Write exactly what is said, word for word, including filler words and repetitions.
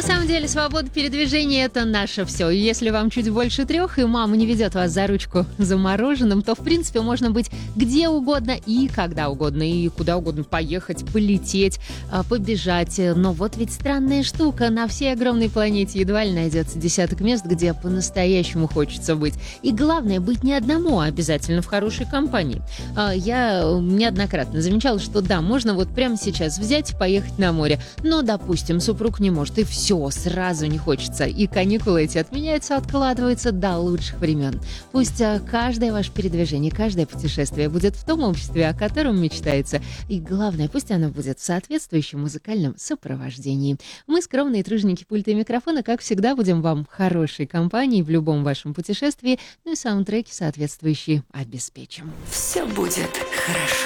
самом деле, свобода передвижения – это наше все. И если вам чуть больше трех, и мама не ведет вас за ручку за мороженым, то, в принципе, можно быть где угодно и когда угодно, и куда угодно поехать, полететь, побежать. Но вот ведь странная штука. На всей огромной планете едва ли найдется десяток мест, где по-настоящему хочется быть. И главное, быть не одному, а обязательно в хорошей компании. Я неоднократно замечала, что да, можно вот прямо сейчас взять и поехать на море. Но, допустим, супруг не может, и все, сразу не хочется. И каникулы эти отменяются, откладываются до лучших времен. Пусть каждое ваше передвижение, каждое путешествие будет в том обществе, о котором мечтается. И главное, пусть оно будет в соответствующем музыкальном сопровождении. Мы, скромные труженики пульта и микрофона, как всегда, будем вам в хорошей компании в любом вашем путешествии, ну и саундтреки соответствующие обеспечим. Все будет хорошо.